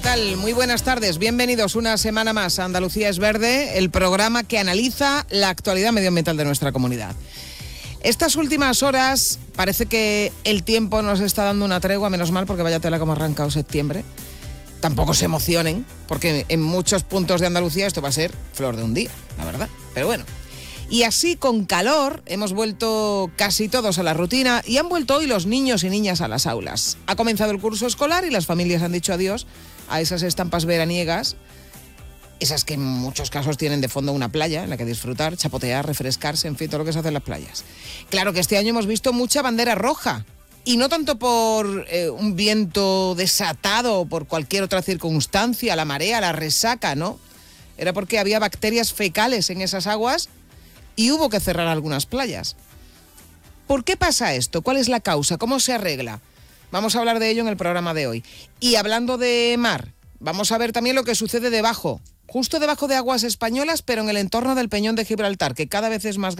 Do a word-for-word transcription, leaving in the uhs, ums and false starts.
tal? Muy buenas tardes, bienvenidos una semana más a Andalucía es Verde, el programa que analiza la actualidad medioambiental de nuestra comunidad. Estas últimas horas parece que el tiempo nos está dando una tregua, menos mal, porque vaya tela como ha arrancado septiembre. Tampoco se emocionen, porque en muchos puntos de Andalucía esto va a ser flor de un día, la verdad. Pero bueno, y así con calor hemos vuelto casi todos a la rutina y han vuelto hoy los niños y niñas a las aulas. Ha comenzado el curso escolar y las familias han dicho adiós a esas estampas veraniegas, esas que en muchos casos tienen de fondo una playa en la que disfrutar, chapotear, refrescarse, en fin, todo lo que se hace en las playas. Claro que este año hemos visto mucha bandera roja, y no tanto por eh, un viento desatado o por cualquier otra circunstancia, la marea, la resaca, ¿no? Era porque había bacterias fecales en esas aguas y hubo que cerrar algunas playas. ¿Por qué pasa esto? ¿Cuál es la causa? ¿Cómo se arregla? Vamos a hablar de ello en el programa de hoy. Y hablando de mar, vamos a ver también lo que sucede debajo, justo debajo de aguas españolas, pero en el entorno del Peñón de Gibraltar, que cada vez es más grande.